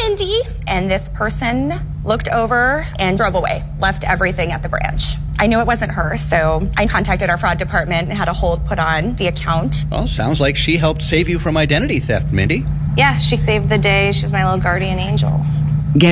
Mindy. And this person looked over and drove away, left everything at the branch. I knew it wasn't her, so I contacted our fraud department and had a hold put on the account. Well, sounds like she helped save you from identity theft, Mindy. Yeah, she saved the day. She was my little guardian angel.